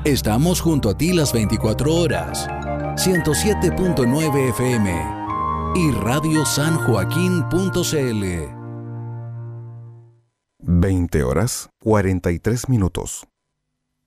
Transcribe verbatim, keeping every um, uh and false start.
Estamos junto a ti las veinticuatro horas. ciento siete punto nueve F M y radio san joaquín punto c l. veinte horas cuarenta y tres minutos.